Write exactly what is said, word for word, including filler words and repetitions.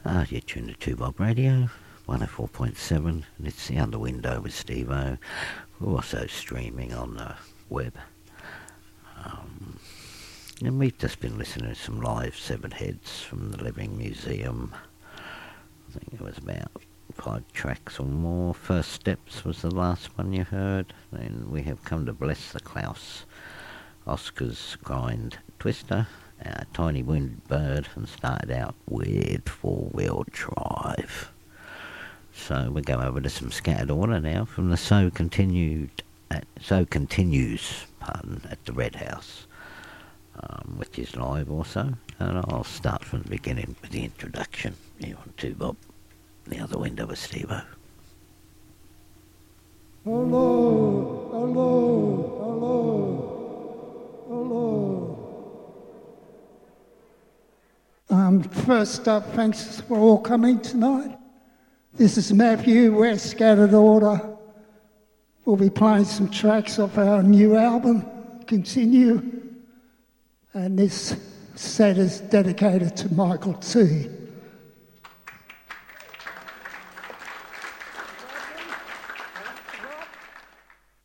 Uh, you're tuned to Two Bob Radio, one oh four point seven, and it's The Other Window with Steve-O. We're also streaming on the web. Um, and we've just been listening to some live Severed Heads from the Living Museum. I think it was about five tracks or more. First Steps was the last one you heard. Then We Have Come to Bless the Klaus, Oscar's Grind Twister, Uh, Tiny Wounded Bird, and started out Weird Four-Wheel Drive. So we go over to some scattered order now from the So Continued, at, So Continues, pardon, at the Red House, um, which is live also. And I'll start from the beginning with the introduction. Here on Two Bob, The Other Window with Steve-O. Hello, hello, hello, hello. Um, first up, thanks for all coming tonight. This is Matthew, we're Scattered Order. We'll be playing some tracks off our new album, Continue. And this set is dedicated to Michael T.